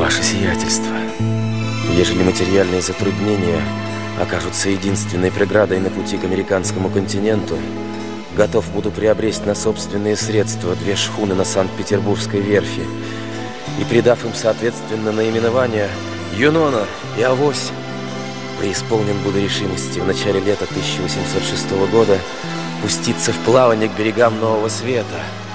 Ваше сиятельство, ежели материальные затруднения окажутся единственной преградой на пути к американскому континенту, готов буду приобрести на собственные средства 2 шхуны на Санкт-Петербургской верфи и, придав им соответственно наименования «Юнона» и «Авось», преисполнен буду решимости в начале лета 1806 года пуститься в плавание к берегам Нового Света,